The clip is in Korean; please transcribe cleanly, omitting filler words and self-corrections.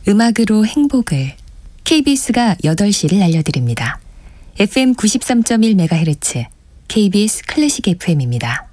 음악으로 행복을 KBS가 8시를 알려드립니다. FM 93.1MHz KBS 클래식 FM입니다.